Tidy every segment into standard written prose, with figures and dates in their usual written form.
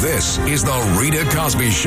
This is The Rita Cosby Show.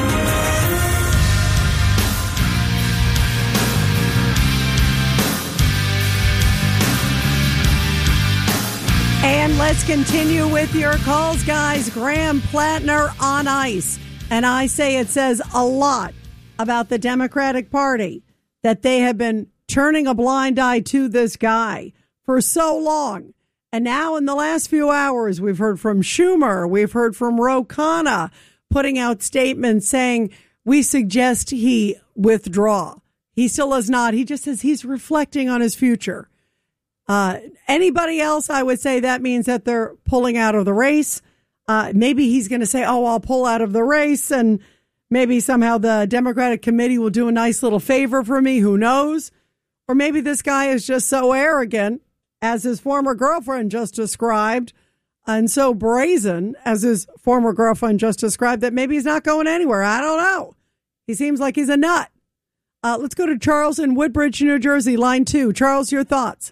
And let's continue with your calls, guys. Graham Plattner on ice. And I say it says a lot about the Democratic Party that they have been turning a blind eye to this guy for so long. And now in the last few hours, we've heard from Schumer. We've heard from Ro Khanna putting out statements saying, we suggest he withdraw. He still has not. He just says he's reflecting on his future. Anybody else, I would say that means that they're pulling out of the race. Maybe he's going to say, oh, I'll pull out of the race. And maybe somehow the Democratic committee will do a nice little favor for me. Who knows? Or maybe this guy is just so arrogant, as his former girlfriend just described, and so brazen, as his former girlfriend just described, that maybe he's not going anywhere. I don't know. He seems like he's a nut. Let's go to Charles in Woodbridge, New Jersey, line 2. Charles, your thoughts?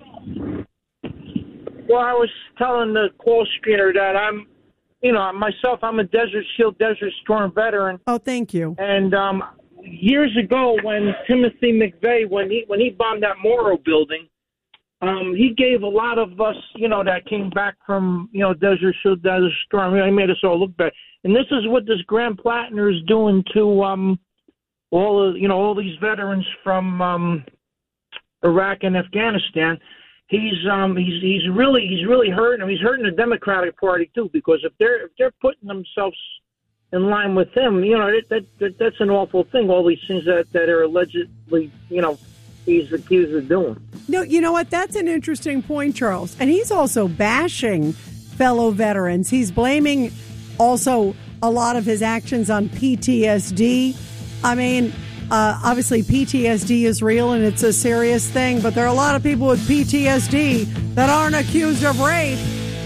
Well, I was telling the call screener that I'm a Desert Shield, Desert Storm veteran. Oh, thank you. And years ago, when Timothy McVeigh, when he bombed that Morrow building, he gave a lot of us, that came back from, Desert Shield, Desert Storm. He made us all look bad. And this is what this Graham Plattner is doing to all these veterans from Iraq and Afghanistan. He's really hurting them. He's hurting the Democratic Party too, because if they're putting themselves in line with him, that's an awful thing. All these things that are allegedly, he's accused of doing. No, you know what? That's an interesting point, Charles. And he's also bashing fellow veterans. He's blaming also a lot of his actions on PTSD. I mean, obviously PTSD is real and it's a serious thing, but there are a lot of people with PTSD that aren't accused of rape.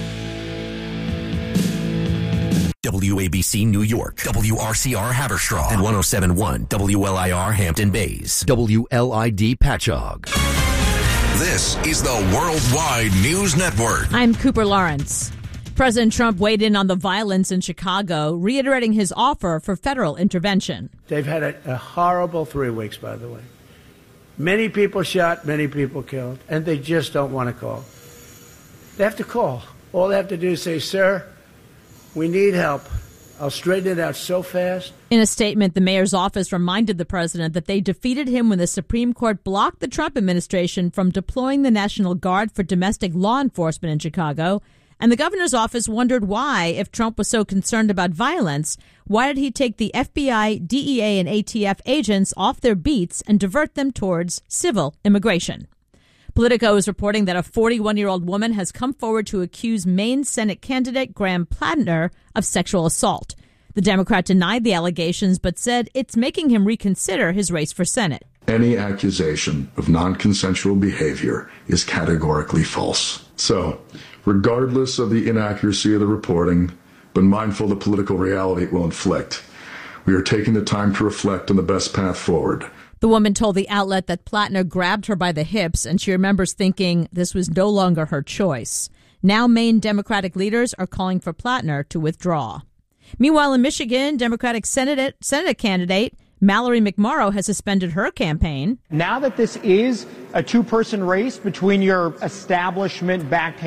WABC New York, WRCR Haverstraw, and 107.1 WLIR Hampton Bays, WLID Patchogue. This is the Worldwide News Network. I'm Cooper Lawrence. President Trump weighed in on the violence in Chicago, reiterating his offer for federal intervention. They've had a horrible 3 weeks, by the way. Many people shot, many people killed, and they just don't want to call. They have to call. All they have to do is say, sir, we need help. I'll straighten it out so fast. In a statement, the mayor's office reminded the president that they defeated him when the Supreme Court blocked the Trump administration from deploying the National Guard for domestic law enforcement in Chicago. And the governor's office wondered why, if Trump was so concerned about violence, why did he take the FBI, DEA, and ATF agents off their beats and divert them towards civil immigration? Politico is reporting that a 41-year-old woman has come forward to accuse Maine Senate candidate Graham Plattner of sexual assault. The Democrat denied the allegations, but said it's making him reconsider his race for Senate. Any accusation of non-consensual behavior is categorically false. So, regardless of the inaccuracy of the reporting, but mindful of the political reality it will inflict, we are taking the time to reflect on the best path forward. The woman told the outlet that Plattner grabbed her by the hips, and she remembers thinking this was no longer her choice. Now Maine Democratic leaders are calling for Plattner to withdraw. Meanwhile, in Michigan, Democratic Senate candidate Mallory McMorrow has suspended her campaign. Now that this is a two-person race between your establishment-backed